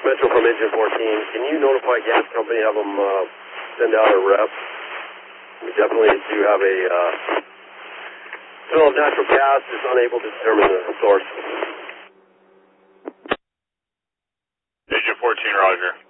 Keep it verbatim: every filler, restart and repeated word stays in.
Metro from Engine fourteen. Can you notify gas company, have them uh, send out a rep? We definitely do have a uh, fill of natural gas is unable to determine the source. Engine fourteen, roger.